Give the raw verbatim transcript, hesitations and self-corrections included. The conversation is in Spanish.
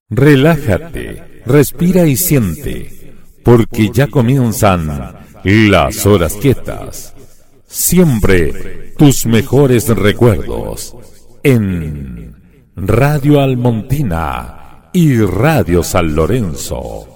Relájate, respira y siente, porque ya comienzan las horas quietas. Siempre tus mejores recuerdos en Radio Almontina y Radio San Lorenzo.